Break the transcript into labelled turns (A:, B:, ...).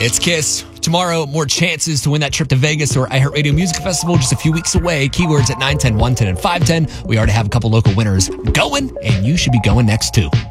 A: It's Kiss. Tomorrow, more chances to win that trip to Vegas or iHeartRadio Music Festival just a few weeks away. Keywords at 910, 110, and 510. We already have a couple local winners going, and you should be going next too.